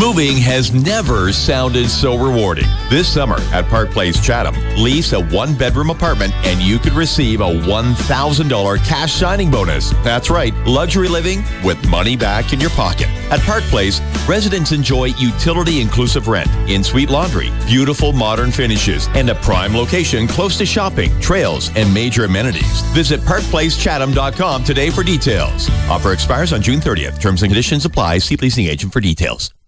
Moving has never sounded so rewarding. This summer at Park Place Chatham, lease a one-bedroom apartment and you could receive a $1,000 cash signing bonus. That's right, luxury living with money back in your pocket. At Park Place, residents enjoy utility-inclusive rent, in-suite laundry, beautiful modern finishes, and a prime location close to shopping, trails, and major amenities. Visit parkplacechatham.com today for details. Offer expires on June 30th. Terms and conditions apply. See leasing agent for details.